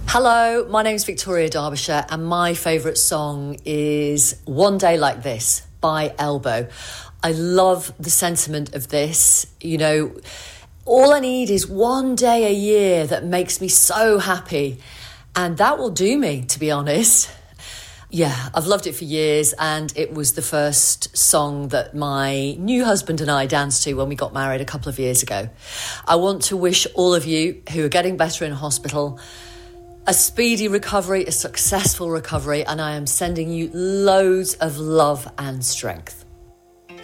Hello, my name's Victoria Derbyshire, and my favourite song is One Day Like This by Elbow. I love the sentiment of this. You know, all I need is one day a year that makes me so happy, and that will do me, to be honest. Yeah, I've loved it for years, and it was the first song that my new husband and I danced to when we got married a couple of years ago. I want to wish all of you who are getting better in hospital a speedy recovery, a successful recovery, and I am sending you loads of love and strength.